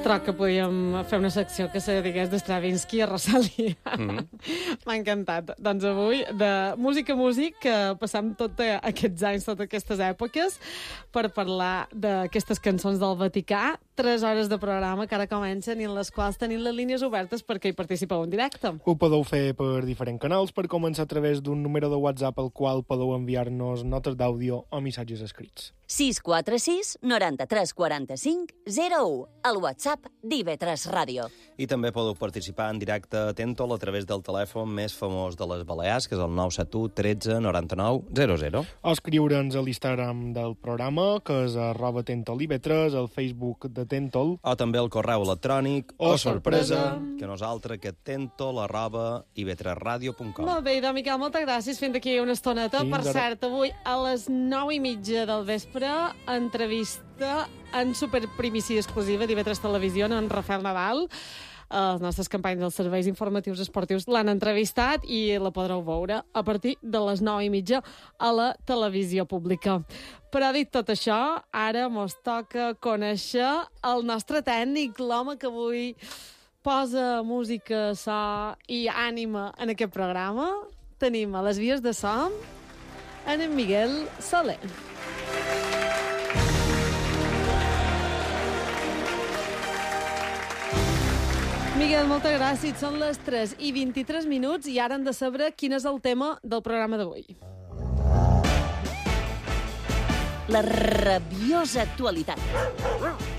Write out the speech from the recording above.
troc que podíem fer una secció que se digués de Stravinsky a Rosalia. M'ha encantat. Doncs avui, de músic a músic, que passam tots aquests anys, totes aquestes èpoques, per parlar d'aquestes cançons del Vaticà. 3 hores de programa que ara comencen i en les quals tenim les línies obertes perquè hi participeu en directe. Ho podeu fer per diferents canals, per començar a través d'un número de WhatsApp al qual podeu enviar-nos notes d'àudio o missatges escrits. 646 93 45 01, el WhatsApp d'IV3 Ràdio. I també podeu participar en directe a Tentol a través del telèfon més famós de les Balears, que és el 971 13 99 00. O escriure'ns a l'Instagram del programa, que és @TentolIV3, al Facebook de Tentol. O també el correu electrònic o sorpresa, que nosaltres que tentol@iv3radio.com. Molt bé, idò, Miquel, moltes gràcies. Fins d'aquí una estoneta. Fins Per ara. cert, avui a les 9:30 del vespre, entrevista en superprimicia exclusiva d'IV3 Televisió en Rafael Nadal. Els nostres companys dels serveis informatius esportius l'han entrevistat i la podreu veure a partir de les 9:30 a la televisió pública. Però dit tot això, ara mos toca conèixer el nostre tècnic, l'home que avui posa música, so i ànima en aquest programa. Tenim a les vies de so en Miguel Soler. Miguel, moltes gràcies. Són les 3:23 i ara hem de saber quin és el tema del programa d'avui. La rabiosa actualitat.